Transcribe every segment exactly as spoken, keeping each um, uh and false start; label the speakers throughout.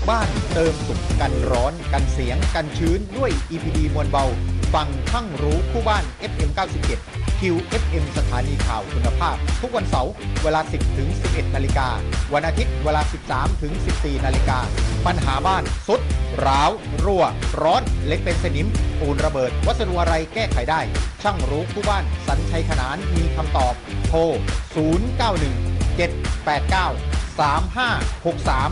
Speaker 1: บ้านเติมสุขกันร้อนกันเสียงกันชื้นด้วย อี พี ดี มวลเบาฟังทั้งรู้คู่บ้าน เอฟ เอ็ม เก้าสิบเจ็ด คิว เอฟ เอ็ม สถานีข่าวคุณภาพทุกวันเสาร์เวลา สิบถึงสิบเอ็ด นาฬิกาวันอาทิตย์เวลา สิบสามถึงสิบสี่ นาฬิกาปัญหาบ้านสุดร้าวรั่วร้อนเล็กเป็นสนิมปูนระเบิดวัสดุอะไรแก้ไขได้ช่างรู้คู่บ้านสัญชัยขนานมีคำตอบโทรศูนย์ เก้า หนึ่ง เจ็ด แปด เก้า สาม ห้า หก สาม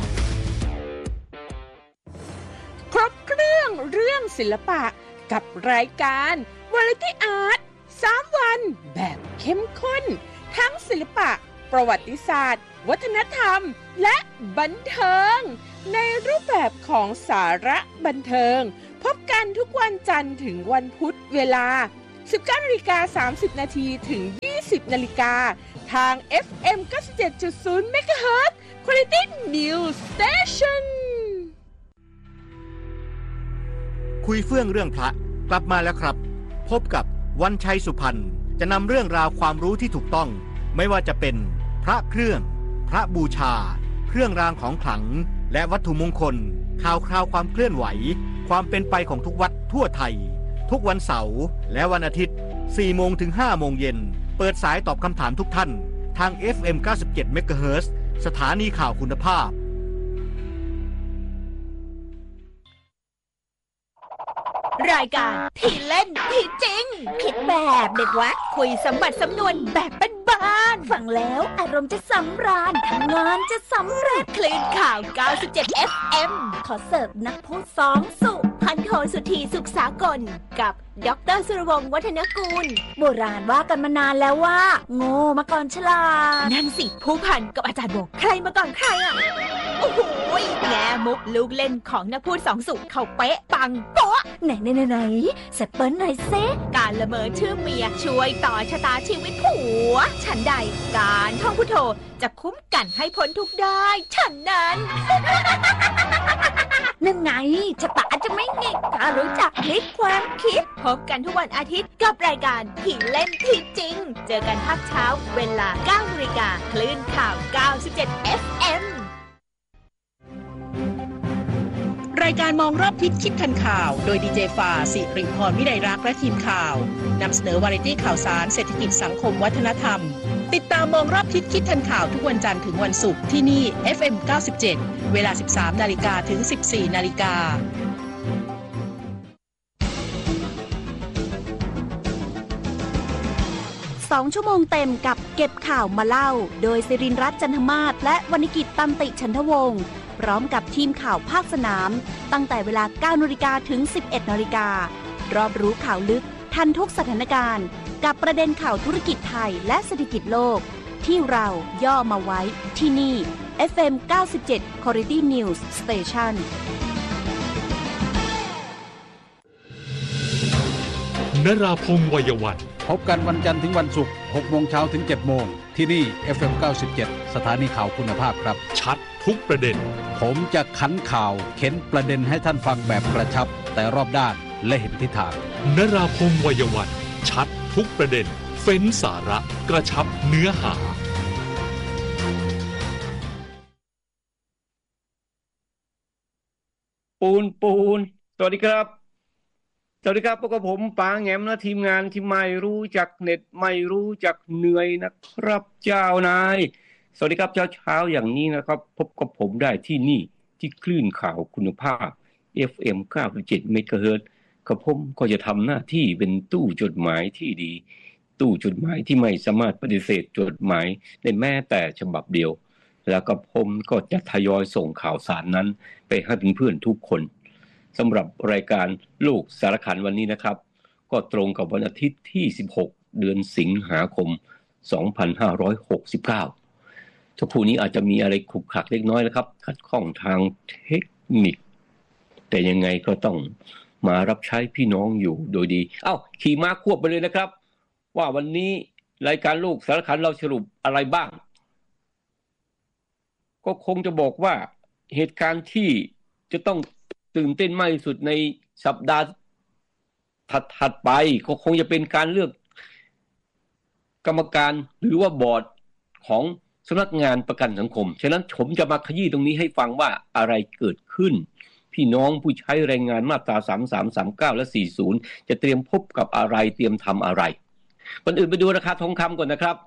Speaker 2: ครบเครื่องเรื่องศิลปะกับรายการ Variety Art สาม วันแบบเข้มข้นทั้งศิลปะประวัติศาสตร์วัฒนธรรมและบันเทิงในรูปแบบของสาระบันเทิงพบกันทุกวันจันทร์ถึงวันพุธเวลา สิบเก้านาฬิกาสามสิบ นาทีถึง ยี่สิบ นาฬิกาทาง เอฟ เอ็ม เก้าสิบเจ็ดจุดศูนย์ เมกะเฮิรตซ์ Quality News Station
Speaker 3: คุยเฟื่องเรื่องพระกลับมาแล้วครับพบกับวันชัยสุพรรณจะนำเรื่องราวความรู้ที่ถูกต้องไม่ว่าจะเป็นพระเครื่องพระบูชาเครื่องรางของขลังและวัตถุมงคลข่าวคราวความเคลื่อนไหวความเป็นไปของทุกวัดทั่วไทยทุกวันเสาร์และวันอาทิตย์ สี่โมงถึงห้าโมงเย็นเปิดสายตอบคำถามทุกท่านทาง เอฟ เอ็ม เก้าสิบเจ็ด เมกะเฮิรตซ์ สถานีข่าวคุณภาพ
Speaker 4: รายการที่เล่นที่จริงคิดแบบเด็กวัดคุยสมบัติสำนวนแบบบ้านๆฟังแล้วอารมณ์จะสำราญทำงานจะสำเร็จคลื่นข่าว เก้าสิบเจ็ด เอฟ เอ็ม ขอเสิร์ฟนักพูดสองสุพันโทสุธีสุขสากลกับดร.สุรวงศ์วัฒนกูลโบราณว่ากันมานานแล้วว่าโง่มาก่อนฉลาดนั่นสิผู้พันกับอาจารย์โบใครมาก่อนใครอ่ะโอ้โหแง่มุกลูกเล่นของนักพูดสองสุเขาเป๊ะปังโป๊ะไหนไหนไหนแซปเปิลหน่อยเซการละเมอชื่อเมียช่วยต่อชะตาชีวิตผัวฉันใดการท่องพุทโธจะคุ้มกันให้พ้นทุกได้ฉันนั้นนั่นไงชะตาจะไม่งิกถ้ารู้จักพลิกความคิดพบกันทุกวันอาทิตย์กับรายการที่เล่นที่จริงเจอกันภาคเช้าเวลา เก้านาฬิกาคลื่นข่าว เก้าสิบเจ็ด เอฟ เอ็ม
Speaker 2: รายการมองรอบทิศคิดทันข่าวโดยดีเจฟ้าสิริพรวิไลรักษ์และทีมข่าวนำเสนอวาไรตี้ข่าวสารเศรษฐกิจสังคมวัฒนธรรมติดตามมองรอบทิศคิดทันข่าวทุกวันจันทร์ถึงวันศุกร์ที่นี่ เอฟ เอ็ม เก้าสิบเจ็ด เวลา สิบสามนาฬิกาถึง สิบสี่นาฬิกา
Speaker 5: สองชั่วโมงเต็มกับเก็บข่าวมาเล่าโดยสิรินรัตน์จันทมาศและวรรณกิจตันติฉันทวงศ์พร้อมกับทีมข่าวภาคสนามตั้งแต่เวลา เก้านาฬิกาถึง สิบเอ็ดนาฬิการอบรู้ข่าวลึกทันทุกสถานการณ์กับประเด็นข่าวธุรกิจไทยและเศรษฐกิจโลกที่เราย่อมาไว้ที่นี่ เอฟ เอ็ม เก้าสิบเจ็ด Quality News Station
Speaker 6: นราพงศ์วัยวัน
Speaker 7: พบกันวันจันทร์ถึงวันศุกร์ หกโมงเช้าถึง เจ็ดโมงที่นี่ เอฟ เอ็ม เก้าสิบเจ็ด สถานีข่าวคุณภาพครับ
Speaker 6: ชัดทุกประเด็น
Speaker 7: ผมจะขันข่าวเข็นประเด็นให้ท่านฟังแบบกระชับแต่รอบด้านและเห็นทิศทาง
Speaker 6: นราพงศ์วัยวันชัดทุกประเด็นเฟ้นสาระกระชับเนื้อหา
Speaker 8: ปูนปูนสวัสดีครับสวัสดีครับพวกกับผมป๋าแหงมและทีมงานที่ไม่รู้จักเน็ตไม่รู้จักเหนื่อยนะครับเจ้านายสวัสดีครับเช้าเช้าอย่างนี้นะครับพบกับผมได้ที่นี่ที่คลื่นข่าวคุณภาพ เอฟ เอ็ม เก้าสิบเจ็ด เมกะเฮิรตซ์กับผมก็จะทำหน้าที่เป็นตู้จดหมายที่ดีตู้จดหมายที่ไม่สามารถปฏิเสธจดหมายได้แม้แต่ฉบับเดียวแล้วก็ผมก็จะทยอยส่งข่าวสารนั้นไปให้เพื่อนๆทุกคนสำหรับรายการโลกสารคันวันนี้นะครับก็ตรงกับวันอาทิตย์ที่สิบหกเดือนสิงหาคมสองพันห้าร้อยหกสิบเก้าสักครู่นี้อาจจะมีอะไรขลุกขลักเล็กน้อยนะครับขัดข้องทางเทคนิคแต่ยังไงก็ต้องมารับใช้พี่น้องอยู่โดยดีเอ้าขี่ม้าควบไปเลยนะครับว่าวันนี้รายการโลกสารคันเราสรุปอะไรบ้างก็คงจะบอกว่าเหตุการณ์ที่จะต้องตื่นเต้นมากที่สุดในสัปดาห์ถัดๆไปก็คงจะเป็นการเลือกกรรมการหรือว่าบอร์ดของสำนักงานประกันสังคมฉะนั้นผมจะมาขยี้ตรงนี้ให้ฟังว่าอะไรเกิดขึ้นพี่น้องผู้ใช้แรงงานมาตราสามสาม สามเก้าและสี่สิบจะเตรียมพบกับอะไรเตรียมทำอะไรก่อนอื่นไปดูราคาทองคำก่อนนะครับ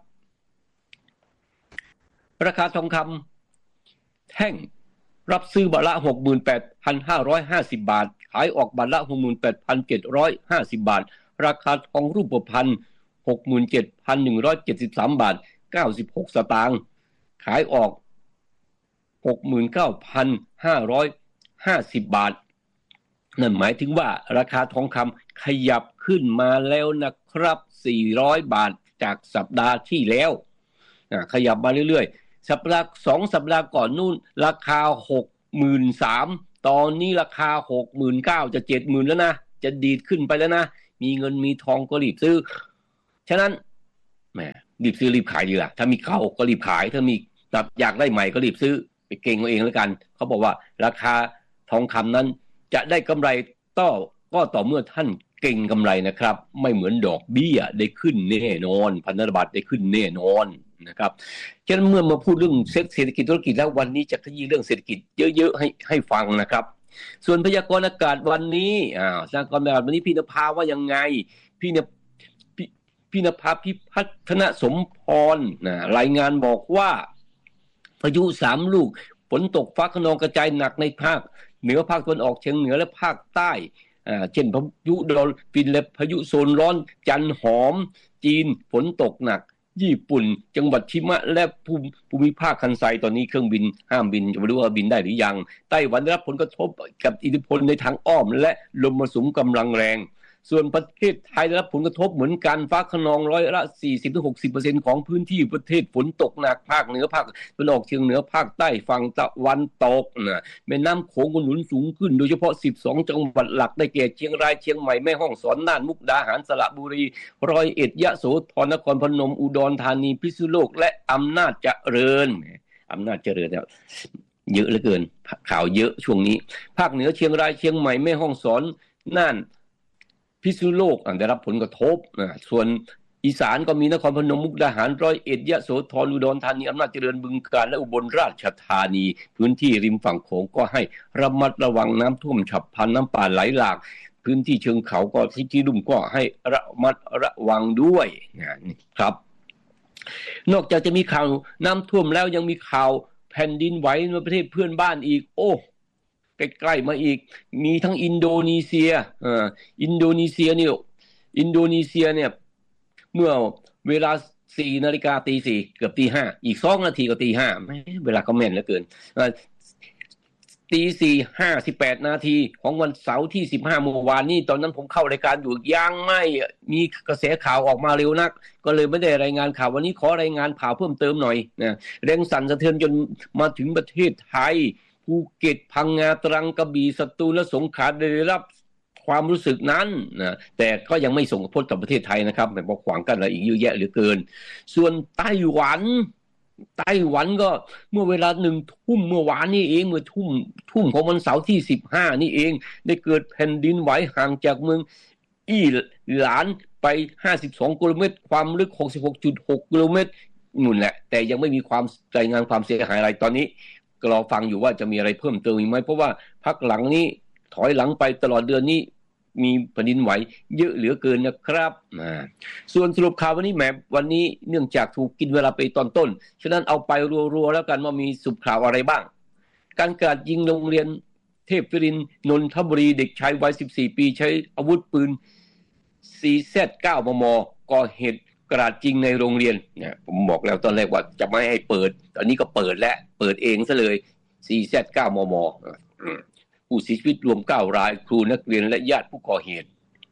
Speaker 8: ราคาทองคำแท่งรับซื้อบาทละ หกหมื่นแปดพันห้าร้อยห้าสิบ บาทขายออกบาทละ หกหมื่นแปดพันเจ็ดร้อยห้าสิบ บาทราคาทองรูปพรรณ หกหมื่นเจ็ดพันหนึ่งร้อยเจ็ดสิบสาม บาทเก้าสิบหกสตางค์ขายออก หกหมื่นเก้าพันห้าร้อยห้าสิบ บาทนั่นหมายถึงว่าราคาทองคำขยับขึ้นมาแล้วนะครับสี่ร้อยบาทจากสัปดาห์ที่แล้วขยับมาเรื่อยๆสัปดาห์สองสัปดาห์ก่อนนู่นราคา หกหมื่นสามพัน ตอนนี้ราคา หกหมื่นเก้าพัน จะ เจ็ดหมื่น แล้วนะจะดีดขึ้นไปแล้วนะมีเงินมีทองก็รีบซื้อฉะนั้นแหมรีบซื้อรีบขายดีล่ะถ้ามีเข้าก็รีบขายถ้ามีอยากได้ใหม่ก็รีบซื้อไปเก่งเอาเองแล้วกันเขาบอกว่าราคาทองคำนั้นจะได้กำไรต่อก็ต่อเมื่อท่านเก่งกำไรนะครับไม่เหมือนดอกเบี้ยได้ขึ้นแน่นอนพันธบัตรได้ขึ้นแน่นอนนะครับฉะนั้นเมื่อมาพูดเรื่องเศรษฐกิจธุรกิจแล้ววันนี้จะขยี้เรื่องเศรษฐกิจเยอะๆให้ให้ฟังนะครับส่วนพยากรณ์อากาศวันนี้อ่าพยากรณ์อากาศวันนี้พี่นภาว่ายังไงพี่นพี่พี่นภาพิพัฒนสมพรนะรายงานบอกว่าพายุสามลูกฝนตกฟ้าคะนองกระจายหนักในภาคเหนือภาคตะวันออกเฉียงเหนือและภาคใต้อ่าเช่นพายุดอลฟินและพายุโซนร้อนจันหอมจีนฝนตกหนักญี่ปุ่นจังหวัดชิมะและภูมิภาคคันไซตอนนี้เครื่องบินห้ามบินจะไม่รู้ว่าบินได้หรือยังไต้หวันได้รับผลกระทบกับอิทธิพลในทางอ้อมและลมมรสุมกำลังแรงส่วนประเทศไทยได้รับผลกระทบเหมือนกันฟ้าคะนองร้อยละ สี่สิบถึงหกสิบเปอร์เซ็นต์ ของพื้นที่ประเทศฝนตกหนักภาคเหนือภาคตะวันออกเฉียงเหนือภาคใต้ฝั่งตะวันตกนะแม่น้ำโขงหนุนสูงขึ้นโดยเฉพาะสิบสองจังหวัดหลักได้แก่เชียงรายเชียงใหม่แม่ฮ่องสอนน่านมุกดาหารสระบุรีร้อยเอ็ดยะโสธรนครพนมอุดรธานีพิษณุโลกและอำนาจเจริญอำนาจเจริญเนี่ยเยอะเหลือเกินข่าวเยอะช่วงนี้ภาคเหนือเชียงรายเชียงใหม่แม่ฮ่องสอนน่านพิษณุโลกได้รับผลกระทบนะส่วนอีสานก็มีนครพนมมุกดาหารร้อยเอ็ดยะโสธรอุดรธานีอำนาจเจริญบึงกาฬและอุบลราชธานีพื้นที่ริมฝั่งโขงก็ให้ระมัดระวังน้ำท่วมฉับพลันน้ำป่าไหลหลากพื้นที่เชิงเขาก็ที่ที่ลุ่มก็ให้ระมัดระวังด้วยนะครับนอกจากจะมีข่าวน้ำท่วมแล้วยังมีข่าวแผ่นดินไหวในประเทศเพื่อนบ้านอีกโอ้ใกล้ๆมาอีกมีทั้งอินโดนีเซียอ่าอินโดนีเซียเนี่ยอินโดนีเซียเนี่ยเมื่อเวลา สี่นาฬิกาตีสี่เกือบตีห้าอีกสองนาทีก็ตีห้าเวลาก็แม่นเหลือเกินตีสี่ห้าสิบแปดนาทีของวันเสาร์ที่สิบห้าเมื่อวานนี้ตอนนั้นผมเข้ารายการอยู่ยังไม่มีกระแสข่าวออกมาเร็วนักก็เลยไม่ได้รายงานข่าววันนี้ขอรายงานข่าวเพิ่มเติมหน่อยนะแรงสั่นสะเทือนจนมาถึงประเทศไทยภูเก็ตพังงาตรังกระบี่สตูลและสงขลาได้รับความรู้สึกนั้นนะแต่ก็ยังไม่ส่งผลกับประเทศไทยนะครับแต่บอกขวางกันอะไรอีกเยอะแยะเหลือเกินส่วนไต้หวันไต้หวันก็เมื่อเวลาหนึ่งทุ่มเมื่อวานนี้เองเมื่อทุ่มทุ่มของวันเสาร์ที่สิบห้านี่เองได้เกิดแผ่นดินไหวห่างจากเมืองอี้หลานไปห้าสิบสองกิโลเมตรความลึก หกสิบหกจุดหก กิโลเมตรนู่นแหละแต่ยังไม่มีความรายงานความเสียหายอะไรตอนนี้ก็รอฟังอยู่ว่าจะมีอะไรเพิ่มเติมอีกไหมเพราะว่าพักหลังนี้ถอยหลังไปตลอดเดือนนี้มีแผ่นดินไหวเยอะเหลือเกินนะครับส่วนสรุปข่าววันนี้แหมวันนี้เนื่องจากถูกกินเวลาไปตอนต้นฉะนั้นเอาไปรัวๆแล้วกันว่ามีสุบข่าวอะไรบ้างการกราดยิงโรงเรียนเทพรินทร์นนทบุรีเด็กชายวัยสิบสี่ปีใช้อาวุธปืน ซี แซด เก้า มม.ก่อเหตุกราดยิงในโรงเรียนเนี่ยผมบอกแล้วตอนแรกว่าจะไม่ให้เปิดตอนนี้ก็เปิดแล้วเปิดเองซะเลย ซี แซด เก้า มม.ผู้เสียชีวิตรวมเก้ารายครูนักเรียนและญาติผู้ก่อเหตุ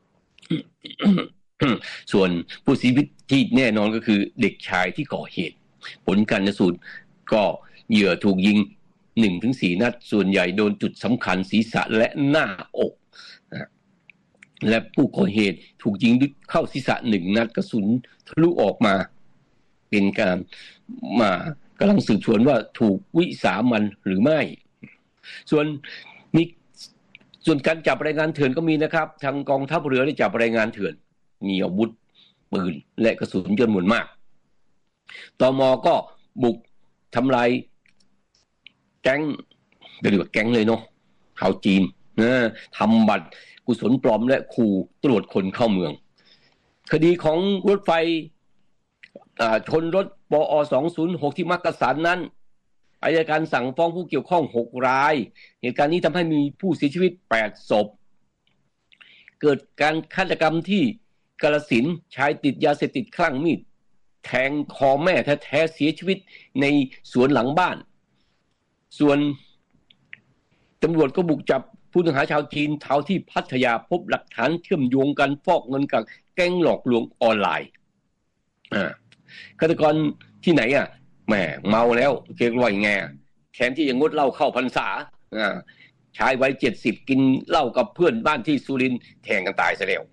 Speaker 8: ส่วนผู้เสียชีวิตที่แน่นอนก็คือเด็กชายที่ก่อเหตุผลการชันสูตรก็เหยื่อถูกยิง หนึ่งถึงสี่ นัดส่วนใหญ่โดนจุดสำคัญศีรษะและหน้าอกและผู้ก่อเหตุถูกยิงเข้าศีรษะหนึ่งนัดกระสุนทะลุออกมาเป็นการมากำลังสืบสวนว่าถูกวิสามันหรือไม่ส่วนมีส่วนการจับแรงงานเถื่อนก็มีนะครับทางกองทัพเรือได้จับแรงงานเถื่อนมีอาวุธปืนและกระสุนจำนวนมากตม.ก็บุกทำลายแก๊งเรียกว่าแก๊งเลยเนาะชาวจีนนะทำบัตรกุศลปลอมและขู่ตรวจคนเข้าเมืองคดีของรถไฟชนรถปอสองศูนย์หกที่มักกะสันนั้นอัยการสั่งฟ้องผู้เกี่ยวข้องหกรายเหตุการณ์นี้ทำให้มีผู้เสียชีวิตแปดศพเกิดการฆาตกรรมที่กาฬสินธุ์ชายติดยาเสพติดคลั่งมีดแทงคอแม่แท้ๆเสียชีวิตในสวนหลังบ้านส่วนตำรวจก็บุกจับผู้ต้องหาชาวจีนเท้าที่พัทยาพบหลักฐานเชื่อมโยงกันฟอกเงินกับแก๊งหลอกลวงออนไลน์อ่าฆาตกรที่ไหนอ่ะแหมเมาแล้วเกรงว่าอย่างไงแทนที่จะงดเหล้าเข้าพรรษาอ่าชายวัยเจ็ดสิบกินเหล้ากับเพื่อนบ้านที่สุรินทร์แทงกันตายซะแล้ว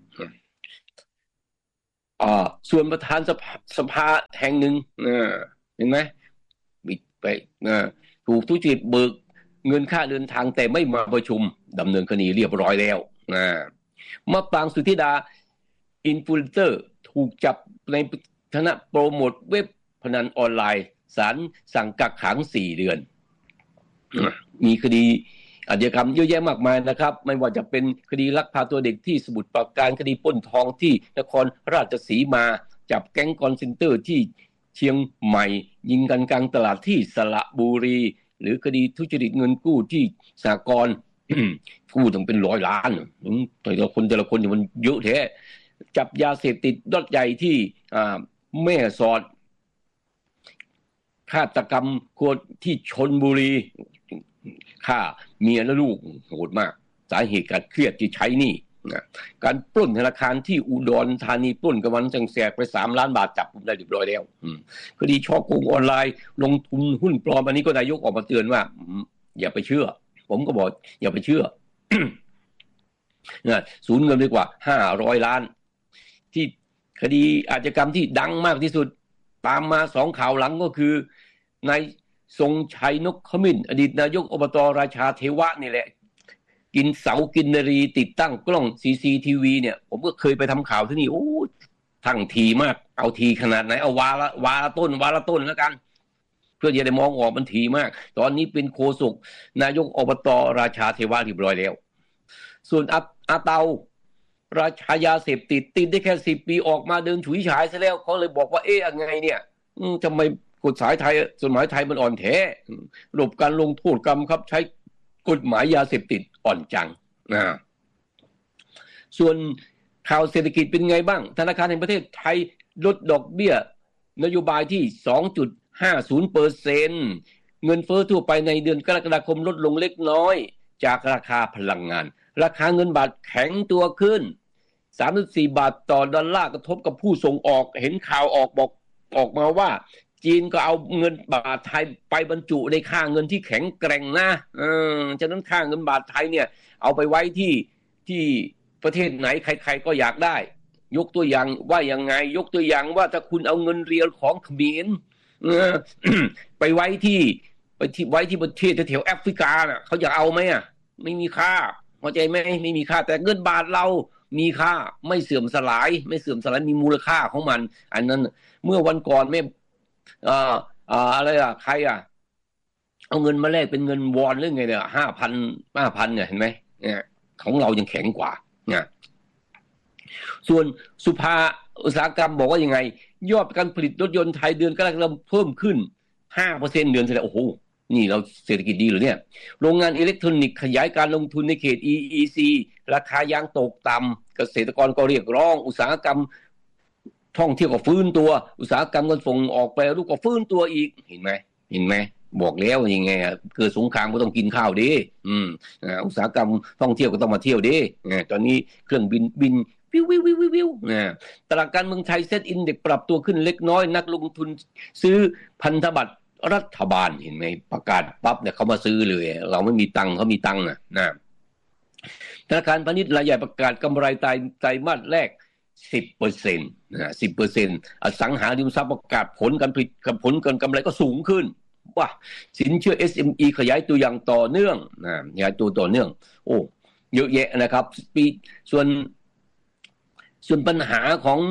Speaker 8: อ่าส่วนประธานสภาสภาแห่งหนึ่งอ่าเห็นไหมบิดไปอ่าถูกทุจริตเบิกเงินค่าเดินทางแต่ไม่มาประชุมดำเนินคดีเรียบร้อยแล้วอ่ามะปรางสุธิดาอินฟลูเอนเซอร์ถูกจับในฐานะโปรโมทเว็บพนันออนไลน์ศาลสั่งกักขังสี่เดือนมีคดีอาชญากรรมเยอะแยะมากมายนะครับไม่ว่าจะเป็นคดีลักพาตัวเด็กที่สมุทรปราการคดีปล้นทองที่นครราชสีมาจับแก๊งคอลเซ็นเตอร์ที่เชียงใหม่ยิงกันกลางตลาดที่สระบุรีหรือคดีทุจริตเงินกู้ที่สหกรณ์ กู้ถึงเป็นร้อยล้านแต่ละคนแต่ละคนมันเยอะแท้จับยาเสพติดยอดใหญ่ที่แม่สอดฆาตกรรมโคตรที่ชลบุรีฆ่าเมียและลูกโหดมากสาเหตุการเครียดที่ใช้หนี้การปล้นธนาคารที่อุดรธานีปล้นกันวันจังแสกไปสามล้านบาทจับกุมได้เรียบร้อยแล้วคดีช่อโกงออนไลน์ลงทุนหุ้นปลอมอันนี้ก็นายกออกมาเตือนว่าอย่าไปเชื่อผมก็บอกอย่าไปเชื่อ สูญเงินไปกว่าห้าร้อยล้านที่คดีอาชญากรรมที่ดังมากที่สุดตามมาสองข่าวหลังก็คือนายทรงชัยนกขมิ้นอดีตนายกอบต.ราชาเทวะนี่แหละกินเสากินนารีติดตั้งกล้อง ซี ซี ที วี เนี่ยผมก็เคยไปทำข่าวที่นี่โอ้ทั้งทีมากเอาทีขนาดไหนเอาวาละวาละต้นวาละต้นแล้วกันเพื่อจะได้มองออกมันทีมากตอนนี้เป็นโฆษกนายกอบต.ราชาเทวะเรียบร้อยแล้วส่วนอาอาเตาราชายาเสพติดติดได้แค่สิบปีออกมาเดินฉุยฉายซะแล้วเขาเลยบอกว่าเอ๊ะยังไงเนี่ยทำไมกฎหมายไทยกฎหมายไทยมันอ่อนแท้ระบบการลงโทษกรรมครับใช้กฎหมายยาเสพติดอ่อนจังนะส่วนข่าวเศรษฐกิจเป็นไงบ้างธนาคารแห่งประเทศไทยลดดอกเบี้ยนโยบายที่ สองจุดห้าศูนย์เปอร์เซ็นต์ เงินเฟ้อทั่วไปในเดือนกรกฎาคมลดลงเล็กน้อยจากราคาพลังงานราคาเงินบาทแข็งตัวขึ้นสามสิบสี่บาทต่อดอลลาร์กระทบกับผู้ส่งออกเห็นข่าวออกบอกออกมาว่าจีนก็เอาเงินบาทไทยไปบรรจุในค่าเงินที่แข็งแกร่งนะเออฉะนั้นค่าเงินบาทไทยเนี่ยเอาไปไว้ที่ที่ประเทศไหนใครๆก็อยากได้ยกตัวอย่างว่ายังไงยกตัวอย่างว่าถ้าคุณเอาเงินเรียลของเขมรเออ ไปไว้ที่ไปที่ไว้ที่ประเทศแถวแอฟริกาน่ะเขาอยากเอาไหมอ่ะไม่มีค่าเข้าใจไหมไม่มีค่าแต่เงินบาทเรามีค่าไม่เสื่อมสลายไม่เสื่อมสลายมีมูลค่าของมันอันนั้นเมื่อวันก่อนไม่อ่าอ่าอะไรอ่ะใครอ่ะเอาเงินมาแลกเป็นเงินวอนหรือไงเนี่ยห้าพันห้าพันเนี่ยเห็นไหมเนี่ยของเรายังแข็งกว่าเนี่ยส่วนสุภาอุตสาหกรรมบอกว่ายังไงยอดการผลิตรถยนต์ไทยเดือนกรกฎาคมเพิ่มขึ้น ห้าเปอร์เซ็นต์ เดือนแสดงโอ้โหนี่เราเศรษฐกิจดีหรือเนี่ยโรงงานอิเล็กทรอนิกส์ขยายการลงทุนในเขต อี อี ซี ราคายางตกต่ำเกษตรกรก็เรียกร้องอุตสาหกรรมท่องเที่ยวก็ฟื้นตัวอุตสาหกรรมการส่งออกไปรูปก็ฟื้นตัวอีกเห็นไหมเห็นไหมบอกแล้วยังไงเกิดสงครามก็ต้องกินข้าวดิอืมอ่าอุตสาหกรรมท่องเที่ยวก็ต้องมาเที่ยวดิอ่าตอนนี้เครื่องบินบินวิววิววิววิววิวอ่าตลาดการเมืองไทยเซ็ตอินเด็กซ์ปรับตัวขึ้นเล็กน้อยนักลงทุนซื้อพันธบัตรรัฐบาลเห็นไหมประกาศปั๊บเนี่ยเขามาซื้อเลยเราไม่มีตังค์เขามีตังค์นะนะธนาคารพาณิชย์รายใหญ่ประกาศกำไรไตรไตรมาสแรก สิบเปอร์เซ็นต์ นะ สิบเปอร์เซ็นต์ อสังหาริมทรัพย์ประกาศผลการผลิตกับผลการกำไรก็สูงขึ้นว่าสินเชื่อ เอส เอ็ม อี ขยายตัวอย่างต่อเนื่องนะขยายตัวต่อเนื่องโอ้เยอะแยะนะครับปีส่วนส่วนปัญหาของ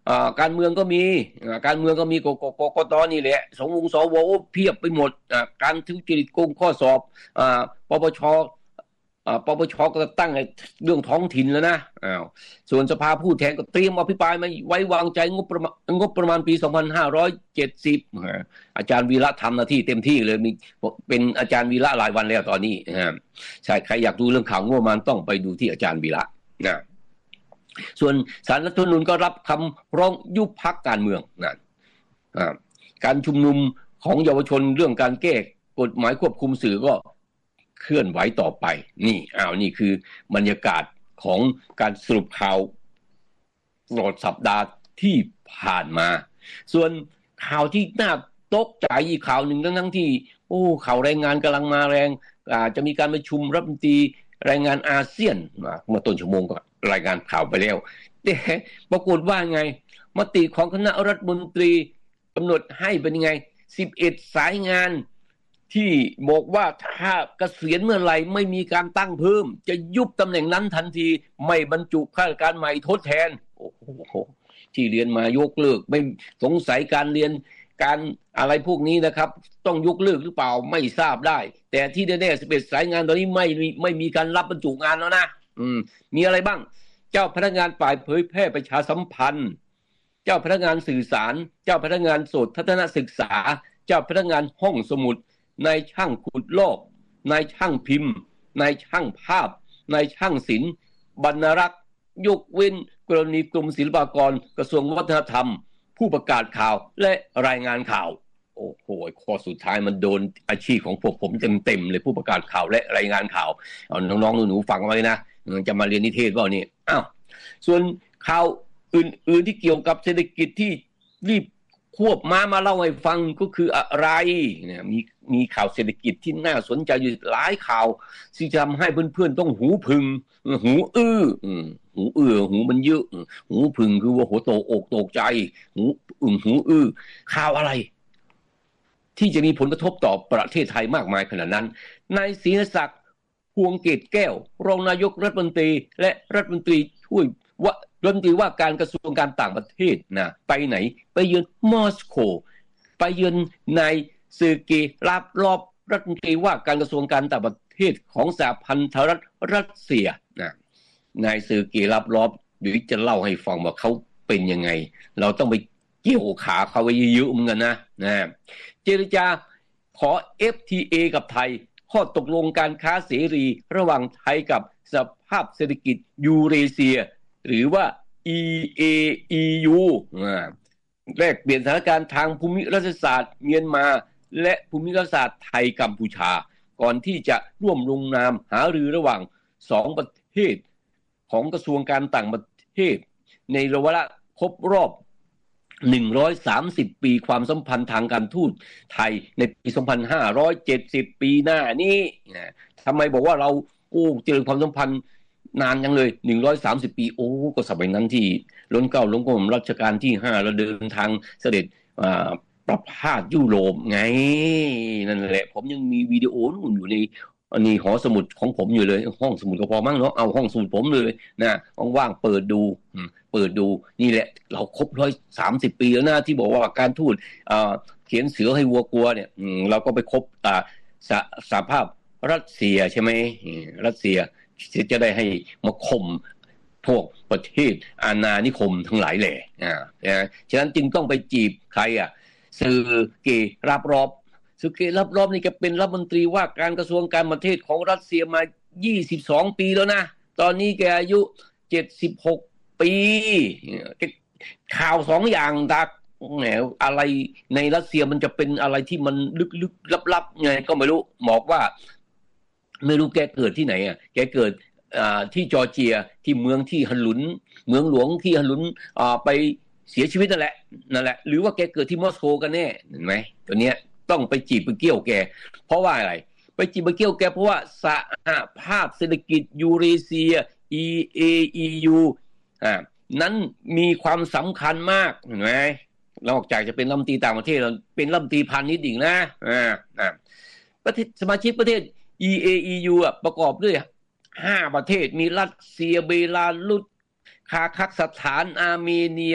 Speaker 8: การเมืองก็มีการเมืองก็มีกกกตนี่แหละสวสวเพียบไปหมดการทุจริตโกงข้อสอบปปชปปชก็ตั้งเรื่องท้องถิ่นแล้วนะอ้าวส่วนสภาผู้แทนก็เตรียมอภิปรายมาไว้วางใจงบประมาณงบประมาณปีสองพันห้าร้อยเจ็ดสิบอาจารย์วีระทำหน้าที่เต็มที่เลยมีเป็นอาจารย์วีระหลายวันแล้วตอนนี้ใช่ใครอยากดูเรื่องข่าวงบประมาณต้องไปดูที่อาจารย์วีระนะส่วนศาลรัฐธรรมนูญก็รับคำร้องยุบพรรคการเมืองนะการชุมนุมของเยาวชนเรื่องการแก้กฎหมายควบคุมสื่อก็เคลื่อนไหวต่อไปนี่อ้าวนี่คือบรรยากาศของการสรุปข่าวตลอดสัปดาห์ที่ผ่านมาส่วนข่าวที่น่าตกใจอีกข่าวหนึ่งทั้งๆที่โอ้ข่าวแรงงานกำลังมาแรงอาจจะมีการประชุมรัฐมนตรีแรงงานอาเซียนเมื่อต้นชั่วโมงก็รายงานข่าวไปแล้วแต่ปรากฏว่าไงมติของคณะรัฐมนตรีกำหนดให้เป็นยังไงสิบเอ็ดสายงานที่บอกว่าถ้าเกษียณเมื่อไหร่ไม่มีการตั้งเพิ่มจะยุบตำแหน่งนั้นทันทีไม่บรรจุข้าราชการใหม่ทดแทนโอ้โหที่เรียนมายกเลิกไม่สงสัยการเรียนการอะไรพวกนี้นะครับต้องยกเลิกหรือเปล่าไม่ทราบได้แต่ที่แน่ๆสิบเอ็ดสายงานตอนนี้ไม่ไม่มีการรับบรรจุงานแล้วนะอืมมีอะไรบ้างเจ้าพนักงานฝ่ายเผยแพร่ประชาสัมพันธ์เจ้าพนักงานสื่อสารเจ้าพนักงานโสตทัศนศึกษาเจ้าพนักงานห้องสมุดนายช่างขุดลอกนายช่างพิมพ์นายช่างภาพนายช่างศิลป์บรรณารักษ์ยกเว้นกรณีกรมศิลปากรกระทรวงวัฒนธรรมผู้ประกาศข่าวและรายงานข่าวโอ้โหข้อสุดท้ายมันโดนอาชีพของพวกผมเต็มๆเลยผู้ประกาศข่าวและรายงานข่าวเอาน้องๆหนูๆฟังไว้นะจะมาเรียนนิเทศเปล่านี่อ้าวส่วนข่าวอื่นๆที่เกี่ยวกับเศรษฐกิจที่รีบควบมามาเล่าให้ฟังก็คืออะไรเนี่ยมีมีข่าวเศรษฐกิจที่น่าสนใจอยู่หลายข่าวที่ทำให้เพื่อนๆต้องหูพึงหูอื้อหูอื้อหูมันเยอะหูพึงคือว่าโหโตอกตกใจหูอึ่งหูอื้อข่าวอะไรที่จะมีผลกระทบต่อประเทศไทยมากมายขนาดนั้นนายศรีศักดิ์พวงเกตแก้วรองนายกรัฐมนตรีและรัฐมนตรีช่วยว่ารัฐมนตรีว่าการกระทรวงการต่างประเทศนะไปไหนไปเยือนมอสโกไปเยือนนายเซอร์เกย์ลาฟรอฟรัฐมนตรีว่าการกระทรวงการต่างประเทศของสหพันธรัฐรัสเซียนะนายเซอร์เกย์ลาฟรอฟเดี๋ยวจะเล่าให้ฟังว่าเขาเป็นยังไงเราต้องไปเกี่ยวขาเขาไว้เยอะๆเหมือนกันนะนะเจรจาขอ เอฟ ที เอ กับไทยข้อตกลงการค้าเสรีระหว่างไทยกับสภาพเศรษฐกิจยูเรเซียหรือว่า อี เอ อี ยู แลกเปลี่ยนสถานการณ์ทางภูมิรัฐศาสตร์เมียนมาและภูมิรัฐศาสตร์ไทยกัมพูชาก่อนที่จะร่วมลงนามหารือระหว่างสองประเทศของกระทรวงการต่างประเทศในระยะครบรอบหนึ่งร้อยสามสิบปีความสัมพันธ์ทางการทูตไทยในปีสองพันห้าร้อยเจ็ดสิบปีหน้านี้ทำไมบอกว่าเราโอ้เจริญความสัมพันธ์นานจังเลยหนึ่งร้อยสามสิบปีโอ้ก็สมัยนั้นที่ล้นเกล้าล้นกรมรัชกาลที่ห้าเราเดินทางเสด็จอ่าประพาสยุโรปไงนั่นแหละผมยังมีวิดีโอนู่นอยู่ในอันนี้หอสมุดของผมอยู่เลยห้องสมุดก็พอมั้งเนาะเอาห้องสมุดผมเลยนะว่างๆเปิดดูเปิดดูนี่แหละเราครบร้อยสามสิบปีแล้วนะที่บอกว่าการทูตเขียนเสือให้วัวกลัวเนี่ยเราก็ไปครบสหภาพรัสเซียใช่ไหมรัสเซียจะได้ให้มาข่มพวกประเทศอาณานิคมทั้งหลายแหล่อ่านะฉะนั้นจึงต้องไปจีบใครอ่ะเซอร์เกย์ลาฟรอฟเซอร์เกย์ลาฟรอฟนี่แกเป็นรัฐมนตรีว่าการกระทรวงการต่างประเทศของรัสเซียมายี่สิบสองปีแล้วนะตอนนี้แกอายุเจ็ดสิบหกปีข่าวสองอย่างดักแหมอะไรในรัสเซียมันจะเป็นอะไรที่มันลึกๆลับๆไงก็ไม่รู้บอกว่าไม่รู้แกเกิดที่ไหนอ่ะแกเกิดอ่าที่จอร์เจียที่เมืองที่ฮันหลุนเมืองหลวงที่ฮันหลุนอ่าไปเสียชีวิตนั่นแหละนั่นแหละหรือว่าแกเกิดที่มอสโกกันแน่เห็นไหมตัวเนี้ยต้องไปจีบไปเกี่ยวแกเพราะว่าอะไรไปจีบไปเกี่ยวแกเพราะว่าสหภาพเศรษฐกิจยูเรเซีย อี เอ อี ยู อ่านั้นมีความสำคัญมากเห็นไหมนอกจากจะเป็นรัฐมนตรีต่างประเทศเราเป็นรัฐมนตรีพาณิชย์อีกนะอ่าอ่าประเทศสมาชิกประเทศ อี เอ อี ยู อ่ะประกอบด้วยห้าประเทศมีรัสเซียเบลารุสคาซัคสถานอาร์เมเนีย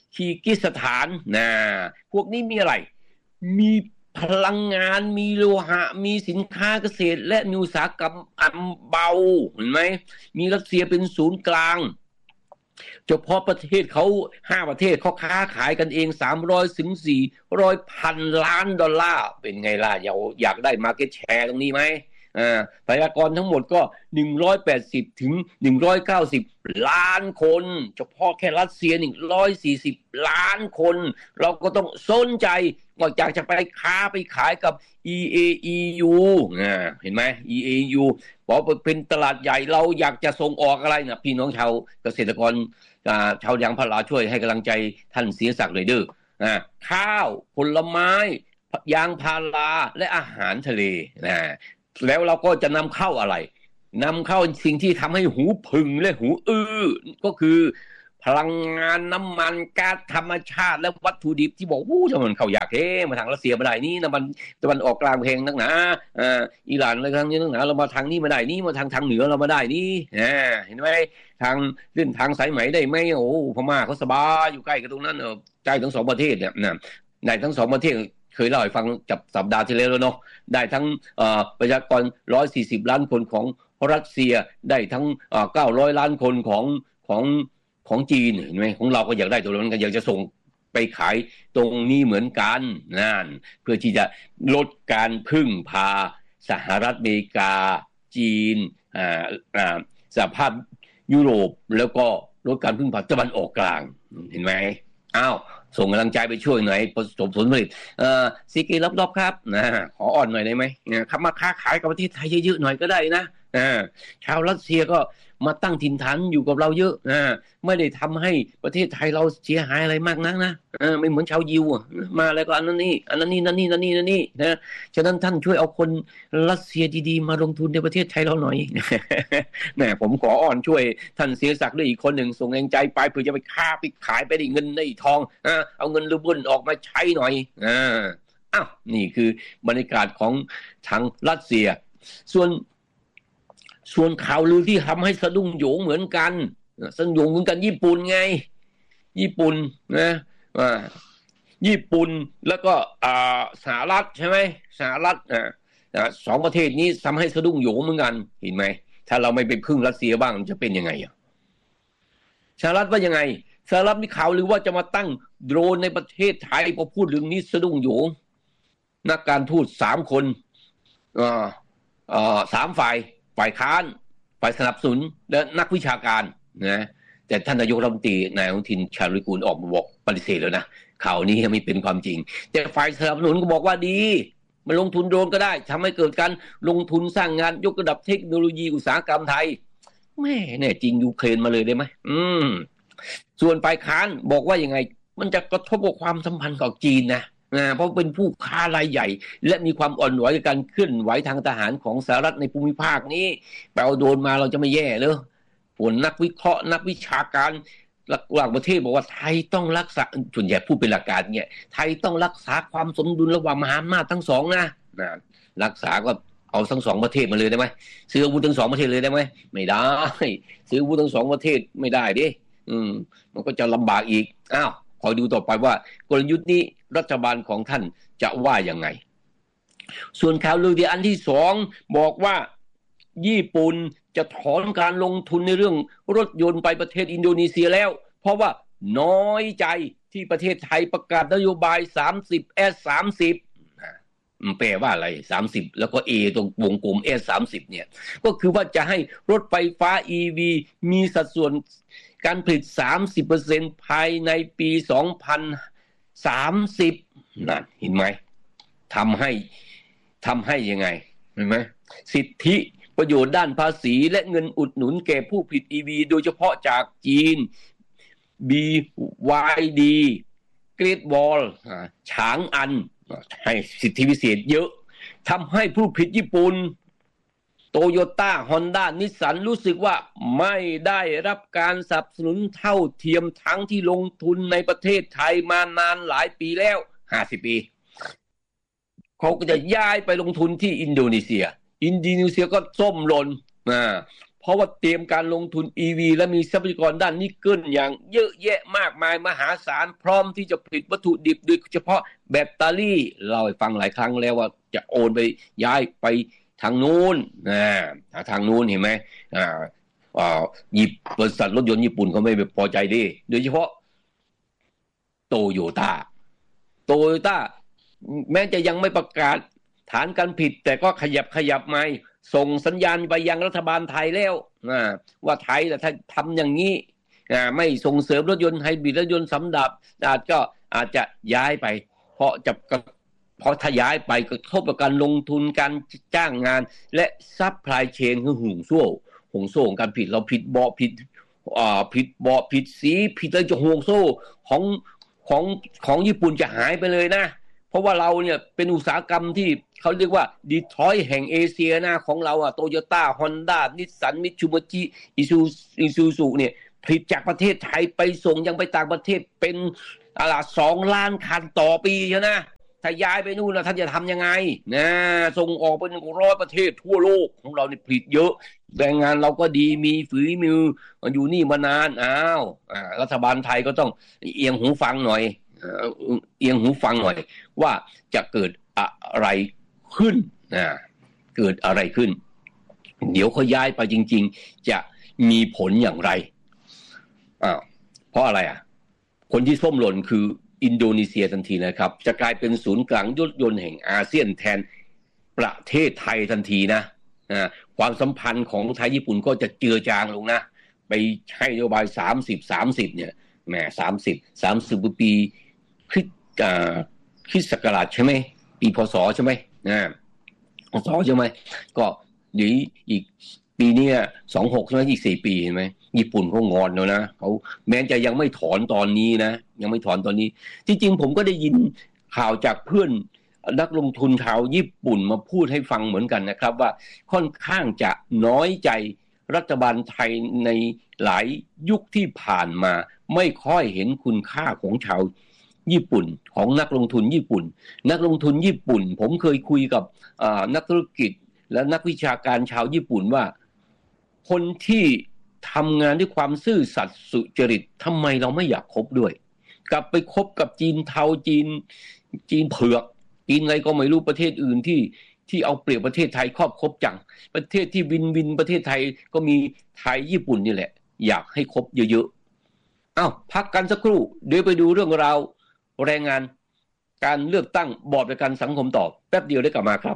Speaker 8: คีร์กิสถานนะพวกนี้มีอะไรมีพลังงานมีโลหะมีสินค้าเกษตรและมีอุตสาหกรรมอันเบาเห็นไหมมีรัสเซียเป็นศูนย์กลางเฉพาะประเทศเขาห้าประเทศเขาค้าขายกันเองสามร้อยถึงสี่ร้อยพันล้านดอลลาร์เป็นไงล่ะอยากอยากได้มาร์เก็ตแชร์ตรงนี้ไหมอ่าประชากรทั้งหมดก็หนึ่งร้อยแปดสิบถึงหนึ่งร้อยเก้าสิบล้านคนเฉพาะแค่รัสเซียหนึ่งร้อยสี่สิบล้านคนเราก็ต้องสนใจว่าอยากจะไปค้าไปขายกับ อี เอ อี ยู อ่าเห็นไหม อี เอ อี ยู บอกเป็นตลาดใหญ่เราอยากจะส่งออกอะไรนะพี่น้องชาวเกษตรกรชาวยางพาราช่วยให้กำลังใจท่านเสียศักดิ์เลยเด้อนะข้าวผลไม้ยางพาราและอาหารทะเลนะแล้วเราก็จะนำเข้าอะไรนำเข้าสิ่งที่ทำให้หูผึ่งและหูอื้อก็คือพลังงานน้ำมันก๊าซธรรมชาติและวัตถุดิบที่บอกวู้จะมันเข้าอยากเฮ้มาทางรัสเซียมาได้นี่นะมันตะวันออกกลางเพลงนักหนาอ่าอิหร่านอะไรทางนี้นักหนาเรามาทางนี้มาได้นี่มาทางทางเหนือเรามาได้นี่อ่าเห็นไหมทางเส้นทางสายไหมได้ไหมโอ้พม่าเขาสบายอยู่ใกล้กับตรงนั้นเออใกล้ทั้งสองประเทศเนี่ยนะได้ทั้งสองประเทศเคยเล่าให้ฟังจับสัปดาห์ที่แล้วแล้วเนาะได้ทั้งเอ่อประชากรหนึ่งร้อยสี่สิบล้านคนของรัสเซียได้ทั้งเอ่อเก้าร้อยล้านคนของของของจีนเห็นไหมของเราก็อยากได้ตัวนั้นกันอยากจะส่งไปขายตรงนี้เหมือนกันนั่นเพื่อที่จะลดการพึ่งพาสหรัฐอเมริกาจีนอ่าอ่าสหภาพยุโรปแล้วก็ลดการพึ่งพาตะวันออกกลางเห็นไหมอ้าวส่งกำลังใจไปช่วยหน่อยประสบผลผลิตเอ่อซีกีรอบๆครับนะขออ่อนหน่อยได้ไหมขับมาค้าขายกับประเทศไทยเยอะๆหน่อยก็ได้นะอ่าชาวรัสเซียก็มาตั้งถิ่นฐานอยู่กับเราเยอะอ่าไม่ได้ทำให้ประเทศไทยเราเสียหายอะไรมากนักนะเออไม่เหมือนชาวยิวมาแล้วก็อันนั้นนี่อันนั้นนี่นั่นนี่นั่นนี่นั่นนี่นะฉะนั้นท่านช่วยเอาคนรัสเซียดีๆมาลงทุนในประเทศไทยเราหน่อยแหมผมขออ่อนช่วยท่านเสียศักดิ์ด้วยอีกคนหนึ่งส่งแรงใจไปเพื่อจะไปค้าไปขายไปได้เงินได้ทองอ่าเอาเงินรูเบิลออกมาใช้หน่อยอ่าอ้าวนี่คือบรรยากาศของทางรัสเซียส่วนส่วนข่าวลือที่ทำให้สะดุ้งโหยงเหมือนกันสะดุ้งโหยงเหมือนกันญี่ปุ่นไงญี่ปุ่นนะอ่าญี่ปุ่นแล้วก็อ่าสหรัฐใช่ไหมสหรัฐอ่าสองประเทศนี้ทำให้สะดุ้งโหยงเหมือนกันเห็นไหมถ้าเราไม่ไปพึ่งรัสเซียบ้างมันจะเป็นยังไงอ่ะสหรัฐว่ายังไงสหรัฐมีข่าวลือว่าจะมาตั้งโดรนในประเทศไทยพอพูดเรื่องนี้สะดุ้งโหยงนักการทูตสามคนอ่าอ่าสามฝ่ายฝ่ายค้านฝ่ายสนับสนุนและนักวิชาการนะแต่ท่านนายกรัฐมนตรีนายอนุทินชาญวิกูลออกมาบอกปฏิเสธแล้วนะข่าวนี้ไม่เป็นความจริงแต่ฝ่ายสนับสนุนก็บอกว่าดีมันลงทุนโดรนก็ได้ทำให้เกิดการลงทุนสร้างงานยกระดับเทคโนโลยีอุตสาหกรรมไทยแม่แน่จริงยูเครนมาเลยได้ไหมอืมส่วนฝ่ายค้านบอกว่ายังไงมันจะกระทบกับความสัมพันธ์กับจีนนะนะเพราะเป็นผู้ค้ารายใหญ่และมีความอ่อนไหวกับการเคลื่อนไหวทางทหารของสหรัฐในภูมิภาคนี้ไปเอาโดรนมาเราจะไม่แย่เลยผลนักวิเคราะห์นักวิชาการหลักประเทศบอกว่าไทยต้องรักษาส่วนใหญ่พูดเป็นหลักการเนี่ยไทยต้องรักษาความสมดุลระหว่างมหาอำนาจทั้งสองนะนะรักษาก็เอาทั้งสองประเทศมาเลยได้ไหมซื้ออาวุธทั้งสองประเทศเลยได้ไหมไม่ได้ซื้ออาวุธทั้งสองประเทศไม่ได้ดิอืมมันก็จะลำบากอีกอ้าวคอยดูต่อไปว่ากลยุทธ์นี้รัฐบาลของท่านจะว่ายังไงส่วนข่าวลือที่อันที่สองบอกว่าญี่ปุ่นจะถอนการลงทุนในเรื่องรถยนต์ไปประเทศอินโดนีเซียแล้วเพราะว่าน้อยใจที่ประเทศไทยประกาศนโยบายสามสิบ เอส สามสิบมันแปลว่าอะไรสามสิบแล้วก็ A ตรงวงกลม เอส สามสิบเนี่ยก็คือว่าจะให้รถไฟฟ้า อี วี มีสัดส่วนการผลิต สามสิบเปอร์เซ็นต์ ภายในปีสองพันสามสิบนั่นเห็นไหมทำให้ทำให้ยังไงเห็นไหมสิทธิประโยชน์ด้านภาษีและเงินอุดหนุนแก่ผู้ผลิต อี วี โดยเฉพาะจากจีน บี วาย ดี Great Wall ฉางอันให้สิทธิพิเศษเยอะทำให้ผู้ผลิตญี่ปุ่นโตโยต้าฮอนด้านิสสันรู้สึกว่าไม่ได้รับการสนับสนุนเท่าเทียมทั้งที่ลงทุนในประเทศไทยมานานหลายปีแล้วห้าสิบปีเขาก็จะย้ายไปลงทุนที่อินโดนีเซียอินโดนีเซียก็ส้มหล่นอ่าเพราะว่าเตรียมการลงทุน อี วี และมีทรัพยากรด้านนิกเกิลอย่างเยอะแยะมากมายมหาศาลพร้อมที่จะผลิตวัตถุดิบโดยเฉพาะแบตเตอรี่เราให้ฟังหลายครั้งแล้วว่าจะโอนไปย้ายไปทางนู้นนะทางนู้นเห็นไหมอ่าอ่าญี่ปุ่นบริษัทรถยนต์ญี่ปุ่นเขาไม่พอใจดิโดยเฉพาะโตโยต้าโตโยต้าแม้จะยังไม่ประกาศฐานการผิดแต่ก็ขยับขยับมาส่งสัญญาณไปยังรัฐบาลไทยแล้วว่าไทยถ้าทำอย่างนี้ไม่ส่งเสริมรถยนต์ไฮบริดรถยนต์สำดับอาจก็อาจจะย้ายไปเพราะจะเพราะถ้าย้ายไปก็กระทบกับการลงทุนการจ้างงานและซัพพลายเชนคือห่วงโซ่ห่วงโซ่ของการผิดเราผิดเบาะผิดอ่าผิดเบาะผิดสีผิดอะไรจะห่วงโซ่ของของของญี่ปุ่นจะหายไปเลยนะเพราะว่าเราเนี่ยเป็นอุตสาหกรรมที่เขาเรียกว่าดีทรอยต์แห่งเอเชียนะของเราอะโตโยต้าฮอนด้านิสสันมิตซูบิชิอิซูอิซูซุเนี่ยผลิตจากประเทศไทยไปส่งยังไปต่างประเทศเป็นอะไรสองล้านคันต่อปีใช่ไหมถ้าย้ายไปนู่นนะท่านจะทำยังไงนะส่งออกเป็นร้อยประเทศทั่วโลกของเราเนี่ยผลิตเยอะแรงงานเราก็ดีมีฝีมืออยู่นี่มานานอ้าวรัฐบาลไทยก็ต้องเอียงหูฟังหน่อยเอียงหูฟังหน่อยว่าจะเกิดอะไรขึ้นนะเกิดอะไรขึ้นเดี๋ยวเขาย้ายไปจริงๆจะมีผลอย่างไรอ้าวเพราะอะไรอ่ะคนที่ส้มหล่นคืออินโดนีเซียทันทีนะครับจะกลายเป็นศูนย์กลางรถยนต์แห่งอาเซียนแทนประเทศไทยทันทีนะอ่าความสัมพันธ์ของไทยญี่ปุ่นก็จะเจือจางลงนะไปให้นโยบายสามสิบ สามสิบเนี่ยแหมสามสิบ สามสิบปีคริสต์อ่าคริสต์ศักราชใช่ไหมปีพศใช่ไหมนะพศใช่ไหมก็เดี๋ยวอีกปีนี้สองหกใช่ไหมอีกสี่ปีเห็นไหมญี่ปุ่นเขางอนแล้วนะเขาแม้จะยังไม่ถอนตอนนี้นะยังไม่ถอนตอนนี้จริงๆผมก็ได้ยินข่าวจากเพื่อนนักลงทุนชาวญี่ปุ่นมาพูดให้ฟังเหมือนกันนะครับว่าค่อนข้างจะน้อยใจรัฐบาลไทยในหลายยุคที่ผ่านมาไม่ค่อยเห็นคุณค่าของชาวญี่ปุ่นของนักลงทุนญี่ปุ่นนักลงทุนญี่ปุ่นผมเคยคุยกับนักธุรกิจและนักวิชาการชาวญี่ปุ่นว่าคนที่ทำงานด้วยความซื่อสัตย์สุจริตทำไมเราไม่อยากคบด้วยกลับไปคบกับจีนเทาจีนจีนเผือกจีนอะไรก็ไม่รู้ประเทศอื่นที่ที่เอาเปรียบประเทศไทยครอบคบจังประเทศที่วินวินประเทศไทยก็มีไทยญี่ปุ่นนี่แหละอยากให้คบเยอะๆอ้าวพักกันสักครู่เดี๋ยวไปดูเรื่องราวแรงงานการเลือกตั้งบอร์ดประกันสังคมต่อแป๊บเดียวได้กลับมาครับ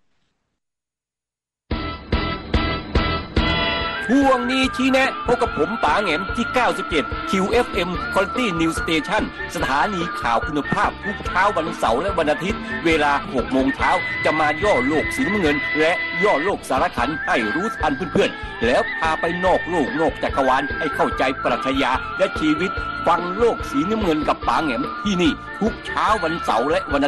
Speaker 8: ช่วงนี้ชี้แนะพบกับผมป๋าแหงมที่เก้าสิบเจ็ด คิว เอฟ เอ็ม Quality News Station สถานีข่าวคุณภาพทุกเช้าวันเสาร์และวันอาทิตย์เวลาหกโมงเช้าจะมาย่อโลกสีน้ำเงินและย่อโลกสารขันให้รู้ทันเพื่อนๆแล้วพาไปนอกโลกนอกจักรวาลให้เข้าใจปรัชญาและชีวิตฟังโลกสีน้ำเงินกับป๋าแหงมที่นี่ทุกเช้าวันเสาร์และวัน